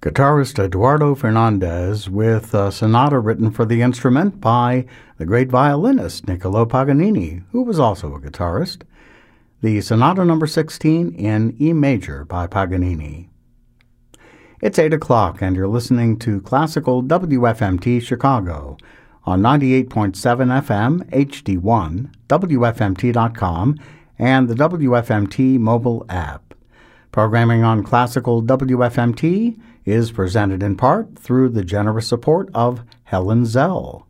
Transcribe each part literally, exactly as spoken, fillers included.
Guitarist Eduardo Fernandez with a sonata written for the instrument by the great violinist Niccolo Paganini, who was also a guitarist. The Sonata number sixteen in E major by Paganini. It's eight o'clock and you're listening to Classical W F M T Chicago on ninety-eight point seven F M H D one, W F M T dot com, and the W F M T mobile app. Programming on Classical W F M T is presented in part through the generous support of Helen Zell.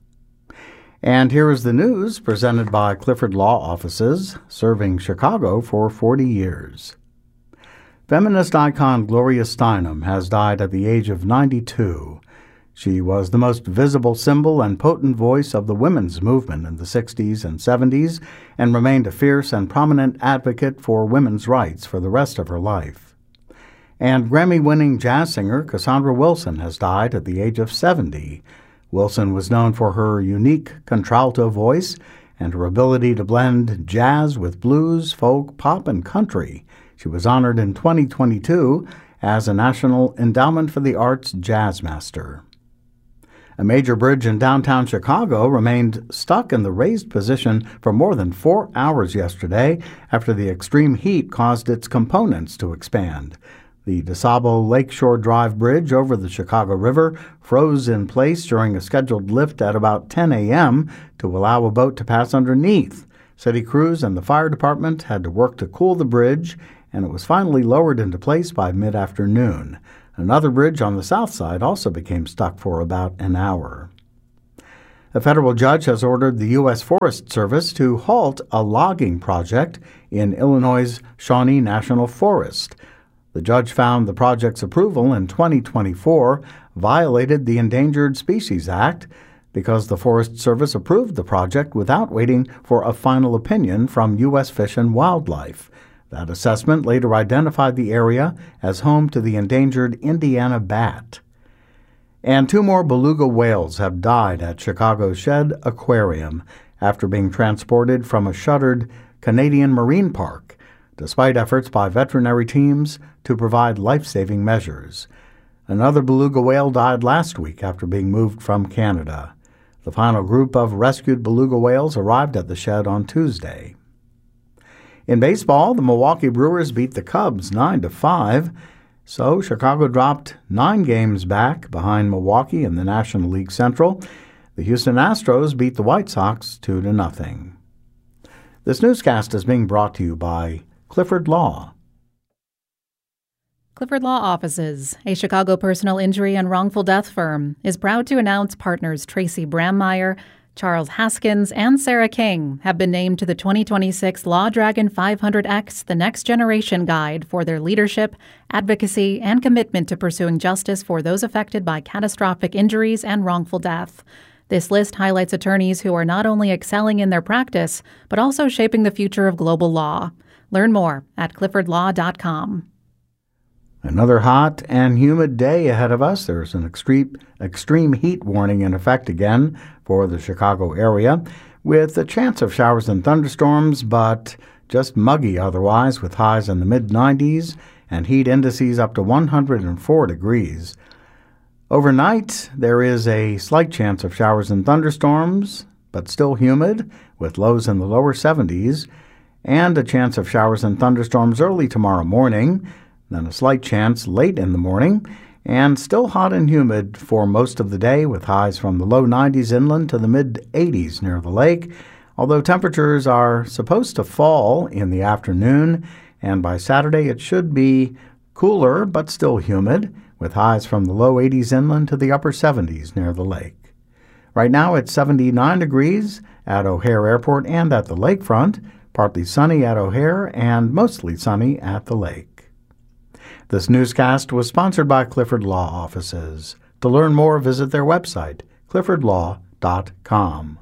And here is the news presented by Clifford Law Offices, serving Chicago for forty years. Feminist icon Gloria Steinem has died at the age of ninety-two. She was the most visible symbol and potent voice of the women's movement in the sixties and seventies and remained a fierce and prominent advocate for women's rights for the rest of her life. And Grammy-winning jazz singer Cassandra Wilson has died at the age of seventy. Wilson was known for her unique contralto voice and her ability to blend jazz with blues, folk, pop, and country. She was honored in twenty twenty-two as a National Endowment for the Arts Jazz Master. A major bridge in downtown Chicago remained stuck in the raised position for more than four hours yesterday after the extreme heat caused its components to expand. The DeSable Lakeshore Drive Bridge over the Chicago River froze in place during a scheduled lift at about ten a.m. to allow a boat to pass underneath. City crews and the fire department had to work to cool the bridge, and it was finally lowered into place by mid-afternoon. Another bridge on the south side also became stuck for about an hour. A federal judge has ordered the U S Forest Service to halt a logging project in Illinois' Shawnee National Forest. The judge found the project's approval in twenty twenty-four violated the Endangered Species Act because the Forest Service approved the project without waiting for a final opinion from U S Fish and Wildlife. That assessment later identified the area as home to the endangered Indiana bat. And two more beluga whales have died at Chicago's Shedd Aquarium after being transported from a shuttered Canadian marine park, despite efforts by veterinary teams to provide life-saving measures. Another beluga whale died last week after being moved from Canada. The final group of rescued beluga whales arrived at the shed on Tuesday. In baseball, the Milwaukee Brewers beat the Cubs nine to five, so Chicago dropped nine games back behind Milwaukee in the National League Central. The Houston Astros beat the White Sox two to nothing. This newscast is being brought to you by Clifford Law. Clifford Law Offices, a Chicago personal injury and wrongful death firm, is proud to announce partners Tracy Brammeyer, Charles Haskins, and Sarah King have been named to the twenty twenty-six Law Dragon five hundred X The Next Generation Guide for their leadership, advocacy, and commitment to pursuing justice for those affected by catastrophic injuries and wrongful death. This list highlights attorneys who are not only excelling in their practice, but also shaping the future of global law. Learn more at clifford law dot com. Another hot and humid day ahead of us. There's an extreme, extreme heat warning in effect again for the Chicago area, with a chance of showers and thunderstorms, but just muggy otherwise, with highs in the mid nineties and heat indices up to one hundred four degrees. Overnight, there is a slight chance of showers and thunderstorms, but still humid, with lows in the lower seventies, and a chance of showers and thunderstorms early tomorrow morning, then a slight chance late in the morning, and still hot and humid for most of the day, with highs from the low nineties inland to the mid eighties near the lake, although temperatures are supposed to fall in the afternoon, and by Saturday it should be cooler but still humid, with highs from the low eighties inland to the upper seventies near the lake. Right now it's seventy-nine degrees at O'Hare Airport and at the lakefront, partly sunny at O'Hare and mostly sunny at the lake. This newscast was sponsored by Clifford Law Offices. To learn more, visit their website, clifford law dot com.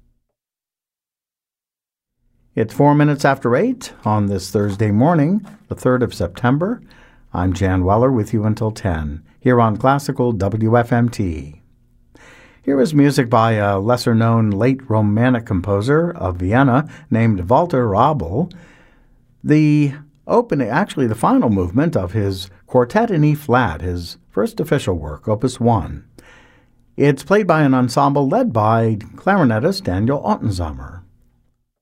It's four minutes after eight on this Thursday morning, the third of September. I'm Jan Weller with you until ten, here on Classical W F M T. Here is music by a lesser-known late Romantic composer of Vienna named Walter Rabel. The opening, actually the final movement of his Quartet in E flat, his first official work, Opus one. It's played by an ensemble led by clarinetist Daniel Ottenzamer.